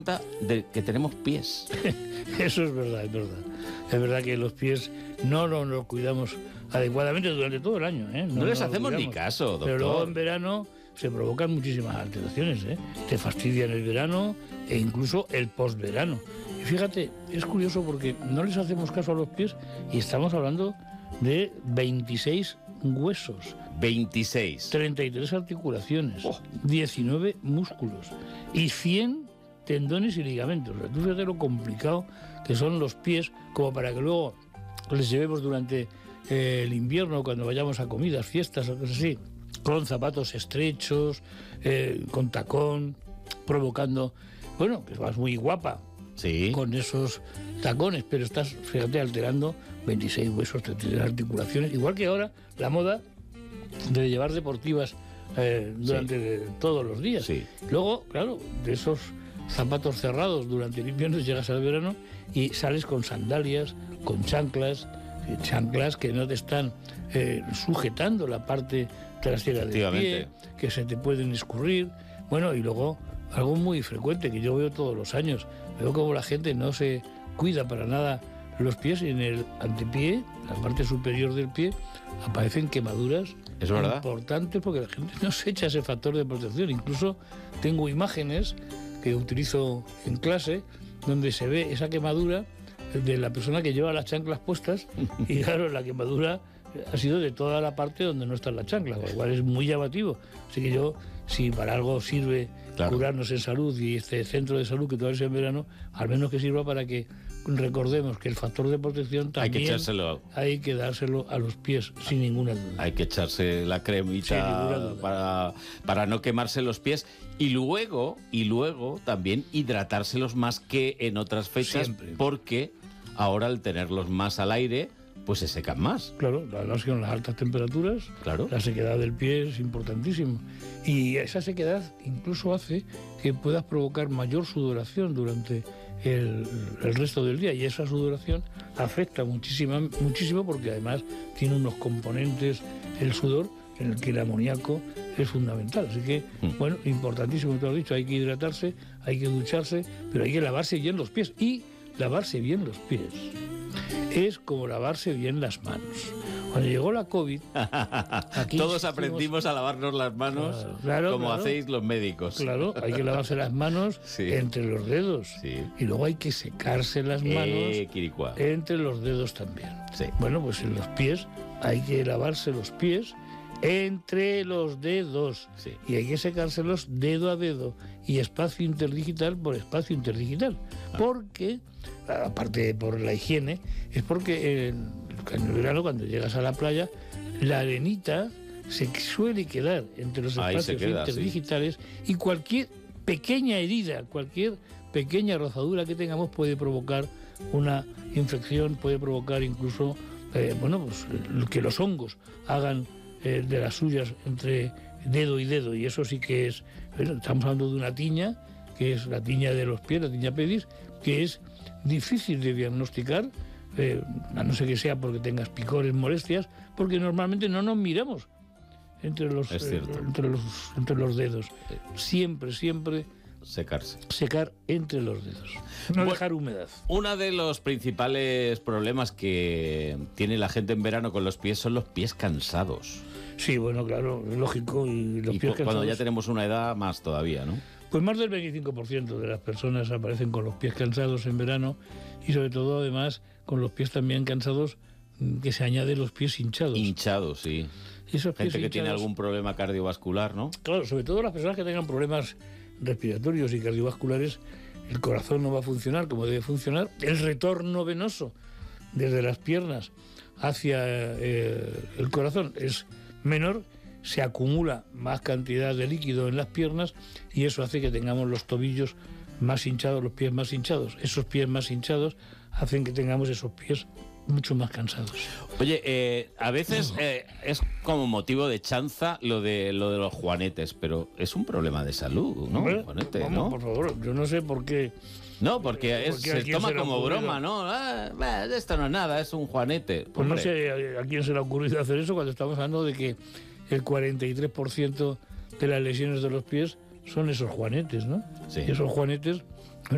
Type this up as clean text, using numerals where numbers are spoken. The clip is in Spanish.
de que tenemos pies. Eso es verdad, es verdad. Es verdad que los pies no los cuidamos adecuadamente durante todo el año, ¿eh? No les hacemos ni caso, doctor. Pero luego en verano se provocan muchísimas alteraciones, ¿eh? Te fastidian el verano e incluso el posverano. Y fíjate, es curioso porque no les hacemos caso a los pies y estamos hablando de 26 huesos. 26. 33 articulaciones, 19 músculos y 100 tendones y ligamentos. O sea, tú fíjate lo complicado que son los pies, como para que luego les llevemos durante el invierno, cuando vayamos a comidas, fiestas o cosas así, con zapatos estrechos, con tacón, provocando, bueno, que vas muy guapa, sí, con esos tacones, pero estás, fíjate, alterando 26 huesos, 33 articulaciones, igual que ahora la moda de llevar deportivas durante todos los días. Sí. Luego, claro, de esos zapatos cerrados durante el invierno llegas al verano y sales con sandalias, con chanclas que no te están sujetando la parte trasera del pie, que se te pueden escurrir. Bueno, y luego algo muy frecuente que yo veo todos los años, veo como la gente no se cuida para nada los pies y en el antepié, la parte superior del pie, aparecen quemaduras importantes porque la gente no se echa ese factor de protección. Incluso tengo imágenes que utilizo en clase donde se ve esa quemadura de la persona que lleva las chanclas puestas y claro, la quemadura ha sido de toda la parte donde no están las chanclas, con lo cual es muy llamativo. Así que yo, si para algo sirve curarnos en salud y este centro de salud que todavía es en verano, al menos que sirva para que recordemos que el factor de protección también hay que dárselo a los pies sin ninguna duda. Hay que echarse la cremita para no quemarse los pies y luego también hidratárselos más que en otras fechas. Siempre. Porque ahora al tenerlos más al aire pues se secan más. Claro, además con las altas temperaturas, la sequedad del pie es importantísimo. Y esa sequedad incluso hace que puedas provocar mayor sudoración durante el resto del día. Y esa sudoración afecta muchísimo porque además tiene unos componentes, el sudor, en el que el amoníaco es fundamental. Así que, bueno, importantísimo, te lo he dicho, hay que hidratarse, hay que ducharse, pero hay que lavarse bien los pies. Y lavarse bien los pies es como lavarse bien las manos. Cuando llegó la COVID... aquí todos aprendimos a lavarnos las manos como hacéis los médicos. Claro, hay que lavarse las manos entre los dedos. Sí. Y luego hay que secarse las manos entre los dedos también. Sí. Bueno, pues en los pies hay que lavarse los pies entre los dedos. Sí. Y hay que secárselos dedo a dedo y espacio interdigital por espacio interdigital. Porque, aparte por la higiene, es porque en el verano, cuando llegas a la playa, la arenita se suele quedar entre los espacios interdigitales y cualquier pequeña herida, cualquier pequeña rozadura que tengamos puede provocar una infección, puede provocar incluso, pues, que los hongos hagan de las suyas entre dedo y dedo, y eso sí que es, estamos hablando de una tiña, que es la tiña de los pies, la tiña pedis, que es difícil de diagnosticar, a no ser que sea porque tengas picores, molestias, porque normalmente no nos miramos entre los dedos. Siempre secar entre los dedos. No dejar humedad. Uno de los principales problemas que tiene la gente en verano con los pies son los pies cansados. Sí, bueno, claro, es lógico. Y los pies cansados, cuando ya tenemos una edad, más todavía, ¿no? Pues más del 25% de las personas aparecen con los pies cansados en verano y sobre todo, además, con los pies también cansados, que se añaden los pies hinchados. Hinchados, sí. Y esos pies gente que tiene algún problema cardiovascular, ¿no? Claro, sobre todo las personas que tengan problemas respiratorios y cardiovasculares, el corazón no va a funcionar como debe funcionar, el retorno venoso desde las piernas hacia el corazón es menor, se acumula más cantidad de líquido en las piernas y eso hace que tengamos los tobillos más hinchados, los pies más hinchados. Esos pies más hinchados hacen que tengamos esos pies mucho más cansados. Oye, a veces es como motivo de chanza lo de los juanetes, pero es un problema de salud, ¿no? Juanete, vamos, ¿no? Por favor, yo no sé por qué. No, porque se toma como broma, ¿no? Esto no es nada, es un juanete. Pues no sé a quién se le ha ocurrido hacer eso cuando estamos hablando de que el 43% de las lesiones de los pies son esos juanetes, ¿no? Sí. Y esos juanetes